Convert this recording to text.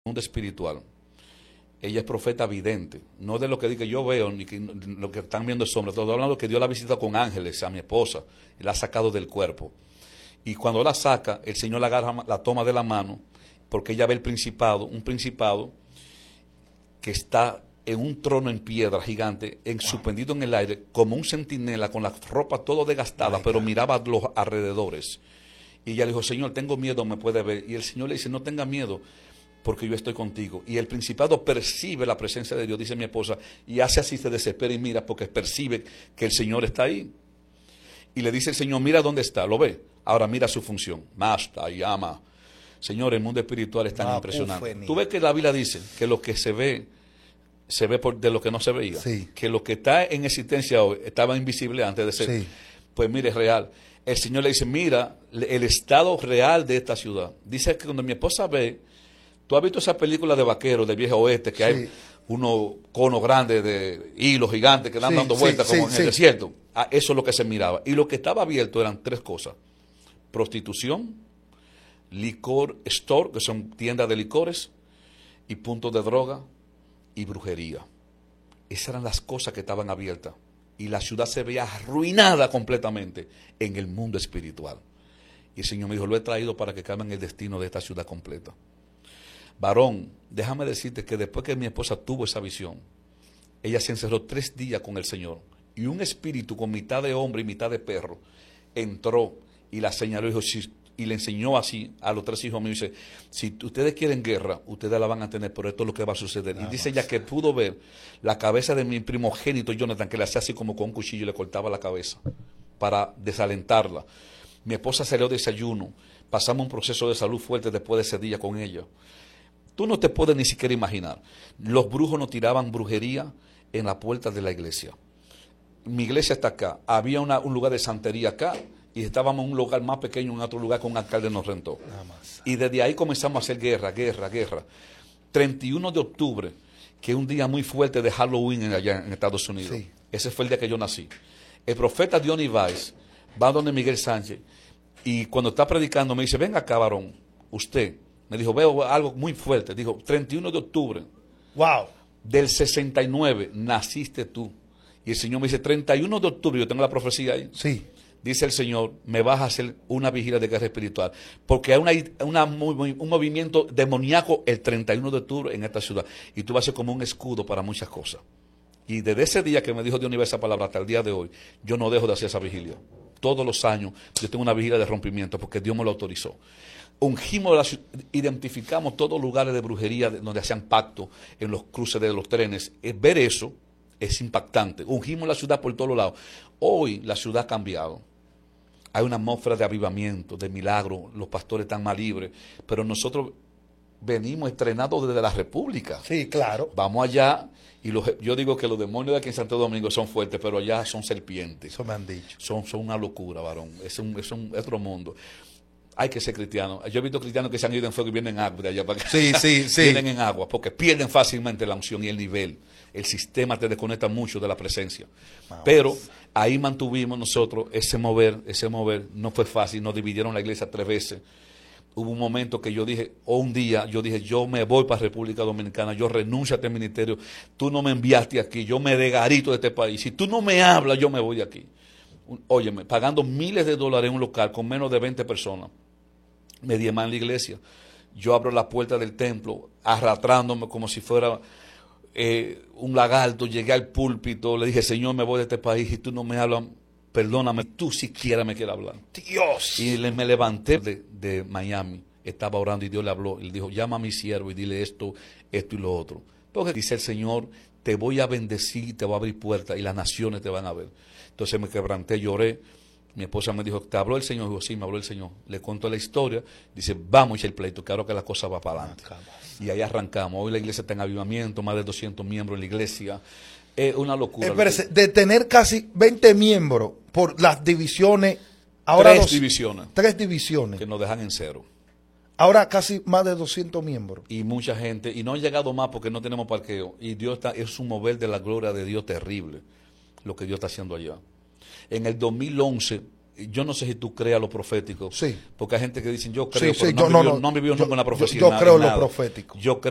mundo espiritual. Ella es profeta vidente, no de lo que diga yo veo, ni que, lo que están viendo es sombra. Estoy hablando que Dios la visita con ángeles a mi esposa, y la ha sacado del cuerpo. Y cuando la saca, el Señor la agarra, la toma de la mano, porque ella ve el principado, un principado que está en un trono en piedra gigante, suspendido en el aire, como un centinela, con la ropa todo desgastada, pero miraba a los alrededores. Y ella le dijo: Señor, tengo miedo, me puede ver. Y el Señor le dice: no tenga miedo, porque yo estoy contigo. Y el principado percibe la presencia de Dios, dice mi esposa, y hace así, se desespera y mira, porque percibe que el Señor está ahí. Y le dice el Señor: mira dónde está, ¿lo ve? Ahora mira su función. Masta, llama. Señor, el mundo espiritual es tan impresionante. Tú ves que la Biblia dice que lo que se ve de lo que no se veía. Sí. Que lo que está en existencia hoy estaba invisible antes de ser. Sí. Pues mire, es real. El Señor le dice: mira el estado real de esta ciudad. Dice que cuando mi esposa ve, tú has visto esa película de vaqueros del viejo oeste, que sí, hay unos conos grandes de hilos gigantes que dan dando vueltas como en el desierto. Eso es lo que se miraba. Y lo que estaba abierto eran tres cosas: prostitución, licor store, que son tiendas de licores, y puntos de droga y brujería. Esas eran las cosas que estaban abiertas. Y la ciudad se veía arruinada completamente en el mundo espiritual. Y el Señor me dijo: lo he traído para que cambien el destino de esta ciudad completa. Varón, déjame decirte que después que mi esposa tuvo esa visión, ella se encerró 3 días con el Señor. Y un espíritu con mitad de hombre y mitad de perro entró y la señaló y dijo, y le enseñó así a los 3 hijos míos. Dice: si ustedes quieren guerra, ustedes la van a tener, pero esto es lo que va a suceder. Y dice ella que pudo ver la cabeza de mi primogénito Jonathan, que le hacía así como con un cuchillo y le cortaba la cabeza para desalentarla. Mi esposa salió de desayuno, pasamos un proceso de salud fuerte después de ese día con ella. Tú no te puedes ni siquiera imaginar. Los brujos nos tiraban brujería en la puerta de la iglesia. Mi iglesia está acá, había un lugar de santería acá, y estábamos en un lugar más pequeño, en otro lugar que un alcalde nos rentó. Y desde ahí comenzamos a hacer guerra. 31 de octubre, que es un día muy fuerte de Halloween allá en Estados Unidos. Sí. Ese fue el día que yo nací. El profeta Diony Weiss va donde Miguel Sánchez, y cuando está predicando me dice: venga acá, varón, usted. Me dijo: veo algo muy fuerte. Dijo: 31 de octubre. Wow. Del 69 naciste tú. Y el Señor me dice: 31 de octubre, yo tengo la profecía ahí. Sí. Dice el Señor: me vas a hacer una vigilia de guerra espiritual. Porque hay un movimiento demoníaco el 31 de octubre en esta ciudad. Y tú vas a ser como un escudo para muchas cosas. Y desde ese día que me dijo Dios esa palabra hasta el día de hoy, yo no dejo de hacer esa vigilia. Todos los años yo tengo una vigilia de rompimiento porque Dios me lo autorizó. Ungimos, identificamos todos los lugares de brujería donde hacían pacto, en los cruces de los trenes. Ver eso es impactante. Ungimos la ciudad por todos lados. Hoy la ciudad ha cambiado. Hay una atmósfera de avivamiento, de milagro, los pastores están más libres, pero nosotros venimos estrenados desde la República. Sí, claro. Vamos allá, y yo digo que los demonios de aquí en Santo Domingo son fuertes, pero allá son serpientes. Eso me han dicho. Son una locura, varón. Es otro mundo. Hay que ser cristiano. Yo he visto cristianos que se han ido en fuego y vienen en agua de allá para acá. Sí. Vienen en agua, porque pierden fácilmente la unción y el nivel. El sistema te desconecta mucho de la presencia. Pero ahí mantuvimos nosotros ese mover. No fue fácil. Nos dividieron la iglesia 3 veces. Hubo un momento que yo dije, un día, yo me voy para República Dominicana, yo renuncio a este ministerio. Tú no me enviaste aquí, yo me desgarito de este país. Si tú no me hablas, yo me voy de aquí. Óyeme, pagando miles de dólares en un local con menos de 20 personas. Me diezman en la iglesia. Yo abro la puerta del templo, arrastrándome como si fuera un lagarto. Llegué al púlpito, le dije: Señor, me voy de este país y tú no me hablas, perdóname, tú siquiera me quieres hablar. Dios. Y me levanté de Miami, estaba orando y Dios le habló. Y le dijo: llama a mi siervo y dile esto y lo otro. Porque dice el Señor: te voy a bendecir, te voy a abrir puertas y las naciones te van a ver. Entonces me quebranté, lloré. Mi esposa me dijo: ¿te habló el Señor? Dijo: sí, me habló el Señor. Le contó la historia. Dice: vamos a echar el pleito, que ahora que la cosa va para adelante. Y ahí arrancamos. Hoy la iglesia está en avivamiento, más de 200 miembros en la iglesia. Es una locura. Espérese, de tener casi 20 miembros por las divisiones. Ahora 3 divisiones. 3 divisiones. Que nos dejan en cero. Ahora casi más de 200 miembros. Y mucha gente. Y no han llegado más porque no tenemos parqueo. Y Dios es un mover de la gloria de Dios terrible. Lo que Dios está haciendo allá. En el 2011, yo no sé si tú creas lo profético. Sí. Porque hay gente que dice: yo creo, sí, pero no han vivido nunca en la profecía. Yo creo en lo profético. Yo creo